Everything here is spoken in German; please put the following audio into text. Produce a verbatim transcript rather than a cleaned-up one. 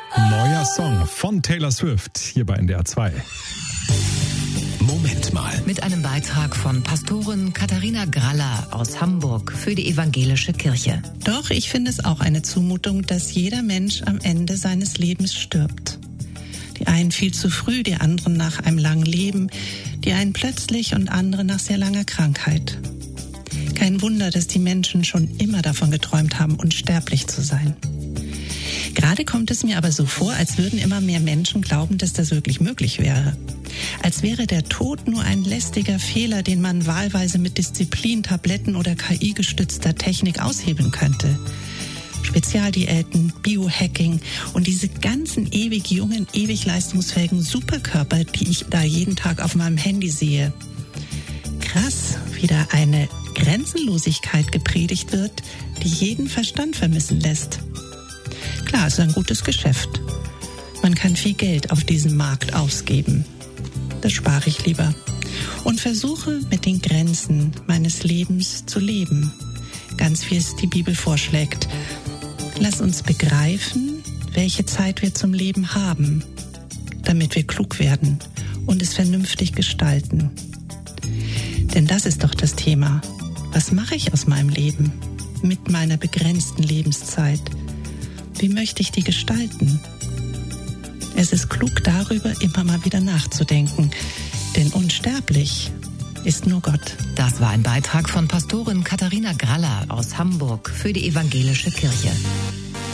Neuer Song von Taylor Swift hier bei N D R zwei. Moment mal. Mit einem Beitrag von Pastorin Katharina Graller aus Hamburg für die Evangelische Kirche. Doch ich finde es auch eine Zumutung, dass jeder Mensch am Ende seines Lebens stirbt. Die einen viel zu früh, die anderen nach einem langen Leben, die einen plötzlich und andere nach sehr langer Krankheit. Kein Wunder, dass die Menschen schon immer davon geträumt haben, unsterblich zu sein. Gerade kommt es mir aber so vor, als würden immer mehr Menschen glauben, dass das wirklich möglich wäre. Als wäre der Tod nur ein lästiger Fehler, den man wahlweise mit Disziplin, Tabletten oder K I-gestützter Technik aushebeln könnte. Spezialdiäten, Biohacking und diese ganzen ewig jungen, ewig leistungsfähigen Superkörper, die ich da jeden Tag auf meinem Handy sehe. Krass, wie da eine Grenzenlosigkeit gepredigt wird, die jeden Verstand vermissen lässt. Klar, es ist ein gutes Geschäft. Man kann viel Geld auf diesem Markt ausgeben. Das spare ich lieber und versuche mit den Grenzen meines Lebens zu leben. Ganz wie es die Bibel vorschlägt. Lass uns begreifen, welche Zeit wir zum Leben haben, damit wir klug werden und es vernünftig gestalten. Denn das ist doch das Thema. Was mache ich aus meinem Leben mit meiner begrenzten Lebenszeit? Wie möchte ich die gestalten? Es ist klug, darüber immer mal wieder nachzudenken, denn unsterblich ist nur Gott. Das war ein Beitrag von Pastorin Katharina Graller aus Hamburg für die Evangelische Kirche.